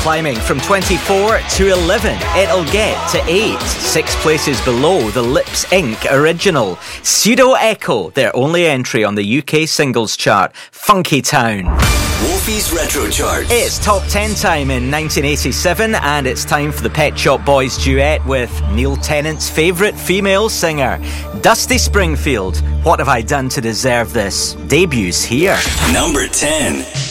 climbing from 24 to 11. It'll get to 8, 6 places below the Lips Inc. original. Pseudo Echo, their only entry on the UK singles chart. Funky Town. Wolfie's Retro Charts. It's top 10 time in 1987, and it's time for the Pet Shop Boys duet with Neil Tennant's favourite female singer, Dusty Springfield. What Have I Done to Deserve This? Debuts here. Number 10.